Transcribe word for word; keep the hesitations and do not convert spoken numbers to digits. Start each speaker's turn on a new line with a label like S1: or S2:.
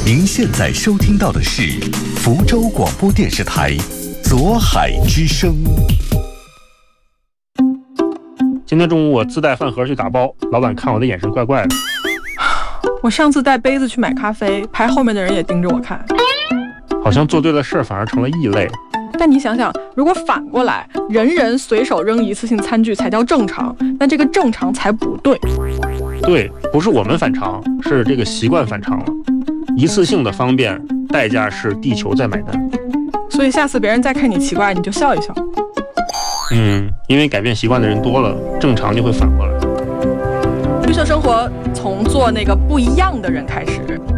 S1: 您现在收听到的是福州广播电视台左海之声。
S2: 今天中午我自带饭盒去打包，老板看我的眼神怪怪的。
S3: 我上次带杯子去买咖啡，排后面的人也盯着我看，
S2: 好像做对了事反而成了异类。
S3: 但你想想，如果反过来，人人随手扔一次性餐具才叫正常，那这个正常才不对。
S2: 对，不是我们反常，是这个习惯反常了。一次性的方便，代价是地球在买单。
S3: 所以下次别人再看你奇怪，你就笑一笑。
S2: 嗯，因为改变习惯的人多了，正常就会反过来。
S3: 绿色生活从做那个不一样的人开始。